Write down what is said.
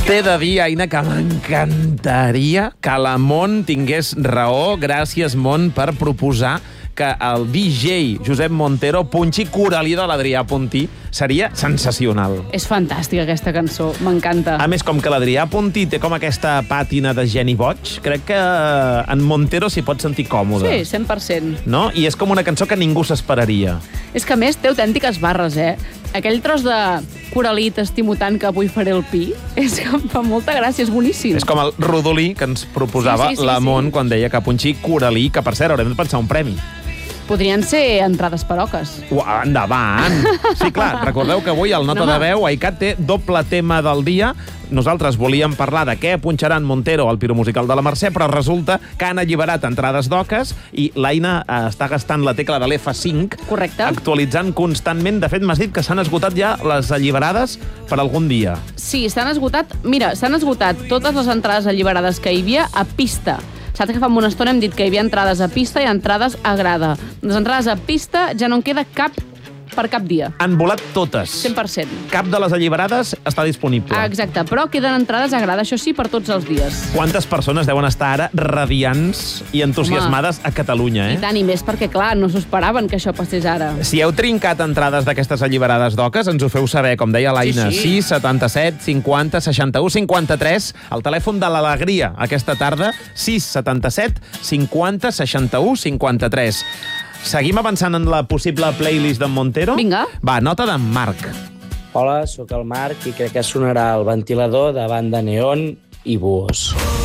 T'he de dir, Aina, que m'encantaria que la Mont tingués raó. Gràcies, Mont, per proposar que el DJ Josep Montero punxi Coralí de l'Adrià Puntí. Seria sensacional. És fantàstica aquesta cançó, m'encanta. A més, com que l'Adrià Puntí té com aquesta pàtina de geni boig, crec que en Montero s'hi pot sentir còmode. Sí, 100%. No? I és com una cançó que ningú s'esperaria. És que a més té autèntiques barres, Aquell tros de Coralí, t'estimo tant que avui faré el pi, és que em fa molta gràcia, és boníssim. És com el rodolí que ens proposava la Mont quan deia que punxi Coralí, que per cert haurem de pensar un premi. Podrien ser entrades per oques. Endavant! Sí, clar, recordeu que avui el Nota de Veu, ICAT, té doble tema del dia. Nosaltres volíem parlar de què punxaran Montero al Piro Musical de la Mercè, però resulta que han alliberat entrades d'oques i l'Aina està gastant la tecla de l'F5. Correcte. Actualitzant constantment. De fet, m'has dit que s'han esgotat ja les alliberades per algun dia. Sí, s'han esgotat. Mira, s'han esgotat totes les entrades alliberades que hi havia a pista. Saps que fa una estona hem dit que hi havia entrades a pista i entrades a grada. Les entrades a pista ja no en queda cap per cap dia. Han volat totes. 100%. Cap de les alliberades està disponible. Exacte, però queden entrades a grada, això sí, per tots els dies. Quantes persones deuen estar ara radiants i entusiasmades a Catalunya, I tant, i més perquè, clar, no s'ho esperaven que això passés ara. Si heu trincat entrades d'aquestes alliberades d'oques, ens ho feu saber, com deia l'Aina. Sí. 6 77 50 61 53, el telèfon de l'alegria aquesta tarda, 6 77 50 61 53. Seguim avançant en la possible playlist d'en Montero? Vinga. Va, nota d'en Marc. Hola, sóc el Marc i crec que sonarà el ventilador de Banda Neon i Buos.